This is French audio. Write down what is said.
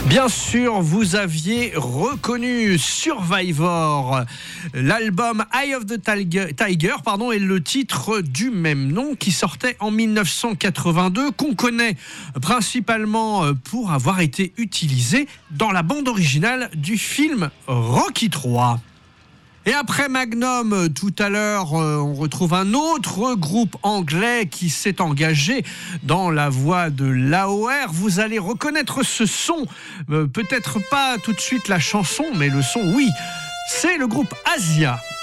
Bien sûr, vous aviez reconnu Survivor. L'album Eye of the Tiger est le titre du même nom qui sortait en 1982, qu'on connaît principalement pour avoir été utilisé dans la bande originale du film Rocky III. Et après Magnum, tout à l'heure, on retrouve un autre groupe anglais qui s'est engagé dans la voie de l'AOR. Vous allez reconnaître ce son, peut-être pas tout de suite la chanson, mais le son, oui. C'est le groupe Asia.